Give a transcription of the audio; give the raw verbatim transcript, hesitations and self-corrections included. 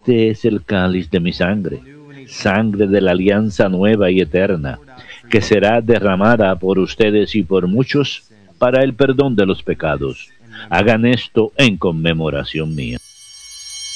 Este es el cáliz de mi sangre, sangre de la alianza nueva y eterna, que será derramada por ustedes y por muchos para el perdón de los pecados. Hagan esto en conmemoración mía.